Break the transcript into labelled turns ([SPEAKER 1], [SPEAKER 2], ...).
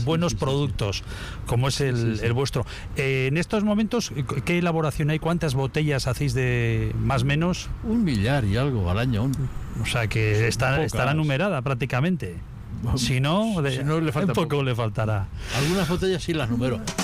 [SPEAKER 1] buenos productos, como es el vuestro. En estos momentos, ¿qué elaboración hay? ¿Cuántas botellas hacéis de más o menos?
[SPEAKER 2] 1 millar y algo al año.
[SPEAKER 1] O sea que estará numerada prácticamente. Si no,
[SPEAKER 2] le falta
[SPEAKER 1] poco le faltará.
[SPEAKER 2] Algunas botellas sí las numero.